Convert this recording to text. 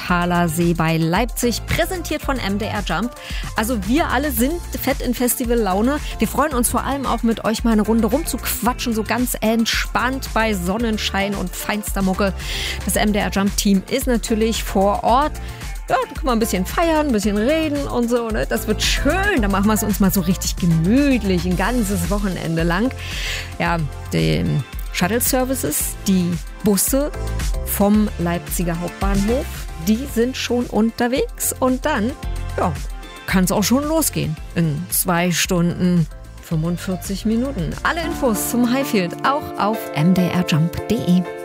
Wuppertaler See bei Leipzig, präsentiert von MDR Jump. Also wir alle sind fett in Festivallaune. Wir freuen uns vor allem auch mit euch mal eine Runde rumzuquatschen, so ganz entspannt bei Sonnenschein und feinster Mucke. Das MDR Jump Team ist natürlich vor Ort. Ja, da können wir ein bisschen feiern, ein bisschen reden und so, ne? Das wird schön. Da machen wir es uns mal so richtig gemütlich, ein ganzes Wochenende lang. Ja, den Shuttle-Services, die Busse vom Leipziger Hauptbahnhof, die sind schon unterwegs. Und dann, ja, kann es auch schon losgehen. In 2 Stunden 45 Minuten. Alle Infos zum Highfield auch auf mdrjump.de.